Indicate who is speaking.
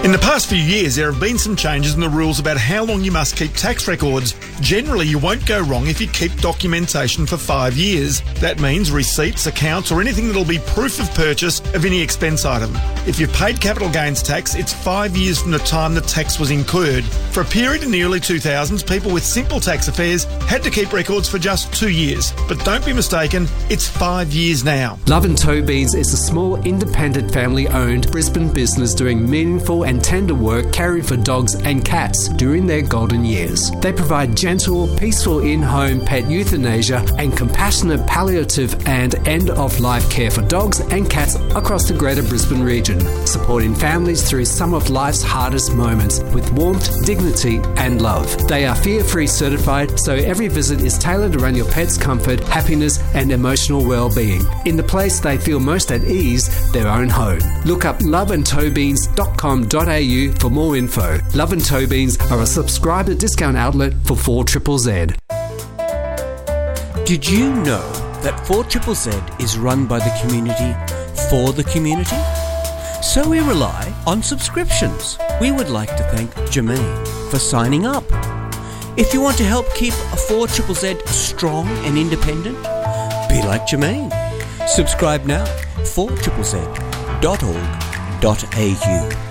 Speaker 1: In the past few years, there have been some changes in the rules about how long you must keep tax records. Generally, you won't go wrong if you keep documentation for 5 years. That means receipts, accounts, or anything that'll be proof of purchase of any expense item. If you've paid capital gains tax, it's 5 years from the time the tax was incurred. For a period in the early 2000s, people with simple tax affairs had to keep records for just 2 years. But don't be mistaken, it's 5 years now.
Speaker 2: Love and Toe Beans is a small, independent, family-owned Brisbane business doing meaningful and tender work caring for dogs and cats during their golden years. They provide gentle, peaceful in-home pet euthanasia and compassionate palliative and end-of-life care for dogs and cats across the Greater Brisbane region, supporting families through some of life's hardest moments with warmth, dignity and love. They are fear-free certified, so every visit is tailored around your pet's comfort, happiness and emotional well-being, in the place they feel most at ease, their own home. Look up loveandtoebeans.com.au for more info. Love and Toe Beans are a subscriber discount outlet for 4ZZZ.
Speaker 3: Did you know that 4ZZZ is run by the community for the community? So we rely on subscriptions. We would like to thank Jermaine for signing up. If you want to help keep 4ZZZ strong and independent, be like Jermaine. Subscribe now, 4ZZZ.org.au.